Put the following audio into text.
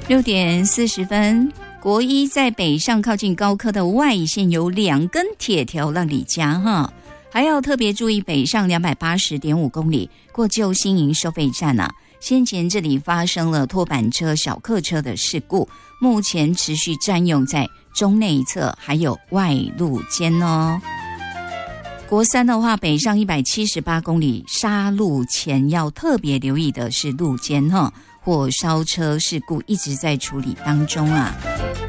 6点40分，国一在北上靠近高科的外线有2根铁条让你加哈，还要特别注意北上280.5公里过旧新营收费站啊。先前这里发生了拖板车、小客车的事故，目前持续占用在中内侧还有外路间哦。国三的话，北上178公里杀路前要特别留意的是路肩哈，火烧车事故一直在处理当中啊。